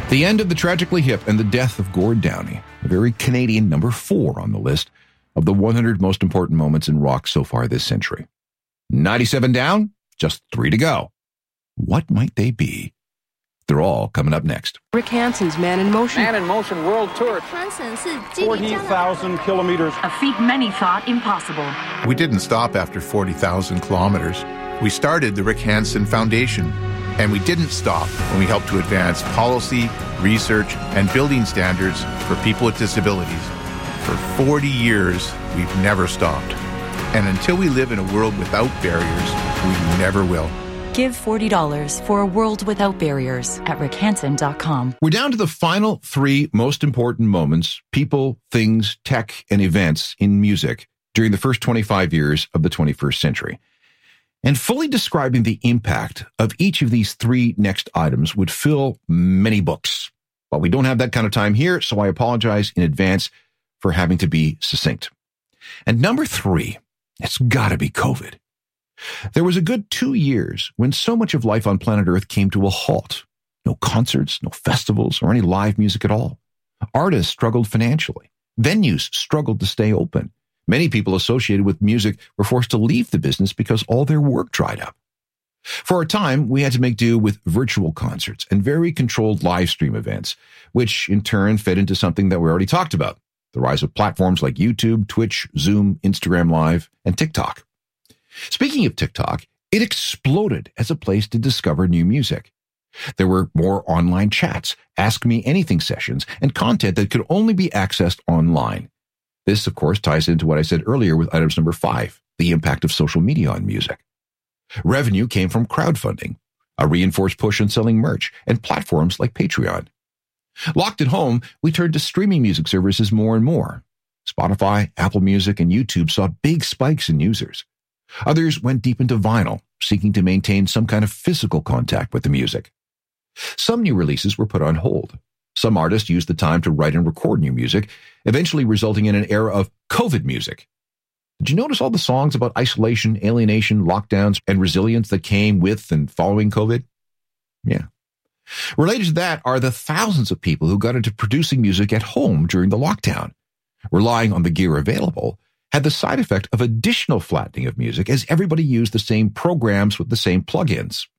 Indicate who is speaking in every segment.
Speaker 1: The end of the Tragically Hip and the death of Gord Downie, a very Canadian number 4 on the list of the 100 most important moments in rock so far this century. 97 down, just 3 to go. What might they be? They're all coming up next.
Speaker 2: Rick Hansen's Man in Motion.
Speaker 3: Man in Motion World Tour. 40,000 kilometers.
Speaker 4: A feat many thought impossible.
Speaker 5: We didn't stop after 40,000 kilometers. We started the Rick Hansen Foundation. And we didn't stop when we helped to advance policy, research, and building standards for people with disabilities. For 40 years, we've never stopped. And until we live in a world without barriers, we never will.
Speaker 4: Give $40 for a world without barriers at rickhansen.com.
Speaker 1: We're down to the final 3 most important moments, people, things, tech, and events in music during the first 25 years of the 21st century. And fully describing the impact of each of these 3 next items would fill many books. But we don't have that kind of time here, so I apologize in advance for having to be succinct. And number 3, it's got to be COVID. There was a good 2 years when so much of life on planet Earth came to a halt. No concerts, no festivals, or any live music at all. Artists struggled financially. Venues struggled to stay open. Many people associated with music were forced to leave the business because all their work dried up. For a time, we had to make do with virtual concerts and very controlled live stream events, which in turn fed into something that we already talked about, the rise of platforms like YouTube, Twitch, Zoom, Instagram Live, and TikTok. Speaking of TikTok, it exploded as a place to discover new music. There were more online chats, Ask Me Anything sessions, and content that could only be accessed online. This, of course, ties into what I said earlier with items number 5, the impact of social media on music. Revenue came from crowdfunding, a reinforced push on selling merch, and platforms like Patreon. Locked at home, we turned to streaming music services more and more. Spotify, Apple Music, and YouTube saw big spikes in users. Others went deep into vinyl, seeking to maintain some kind of physical contact with the music. Some new releases were put on hold. Some artists used the time to write and record new music, eventually resulting in an era of COVID music. Did you notice all the songs about isolation, alienation, lockdowns, and resilience that came with and following COVID? Yeah. Related to that are the thousands of people who got into producing music at home during the lockdown. Relying on the gear available had the side effect of additional flattening of music as everybody used the same programs with the same plugins.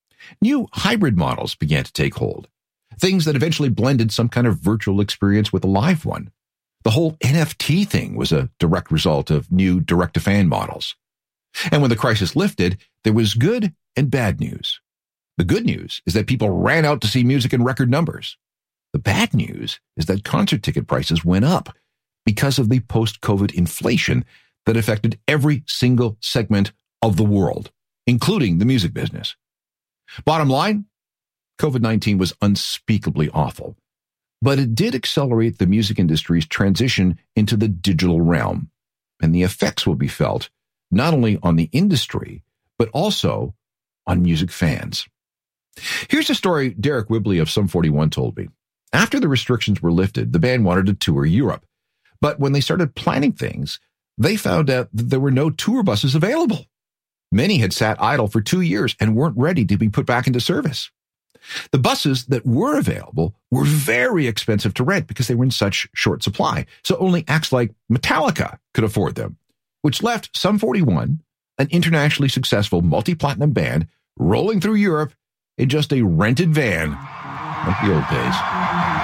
Speaker 1: New hybrid models began to take hold. Things that eventually blended some kind of virtual experience with a live one. The whole NFT thing was a direct result of new direct-to-fan models. And when the crisis lifted, there was good and bad news. The good news is that people ran out to see music in record numbers. The bad news is that concert ticket prices went up because of the post-COVID inflation that affected every single segment of the world, including the music business. Bottom line, COVID-19 was unspeakably awful, but it did accelerate the music industry's transition into the digital realm, and the effects will be felt not only on the industry, but also on music fans. Here's a story Derek Whibley of Sum 41 told me. After the restrictions were lifted, the band wanted to tour Europe, but when they started planning things, they found out that there were no tour buses available. Many had sat idle for 2 years and weren't ready to be put back into service. The buses that were available were very expensive to rent because they were in such short supply, so only acts like Metallica could afford them, which left Sum 41, an internationally successful multi-platinum band, rolling through Europe in just a rented van like the old days.